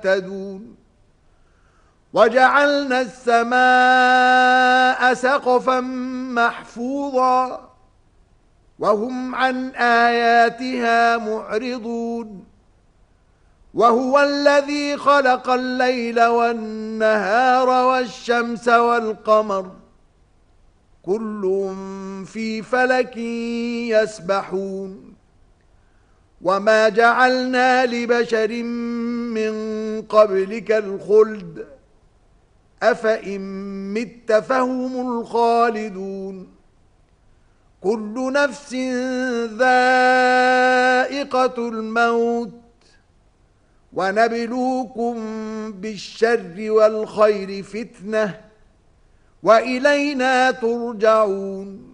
يهتدون وجعلنا السماء سقفا محفوظا وهم عن آياتها معرضون وهو الذي خلق الليل والنهار والشمس والقمر كل في فلك يسبحون وما جعلنا لبشر من قبلك الخلد أفإن مت فهم الخالدون كل نفس ذائقة الموت ونبلوكم بالشر والخير فتنة وإلينا ترجعون